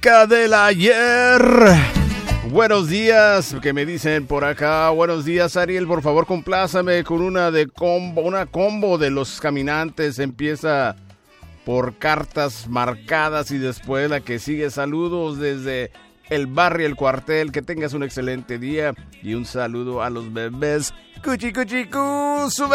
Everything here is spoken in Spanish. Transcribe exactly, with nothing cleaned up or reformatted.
música del ayer. Buenos días, que me dicen por acá. Buenos días, Ariel, por favor complázame con una de combo, una combo de Los Caminantes. Empieza por Cartas Marcadas y después la que sigue. Saludos desde el barrio El Cuartel. Que tengas un excelente día y un saludo a los bebés. Cuchi cuchi cu, sube.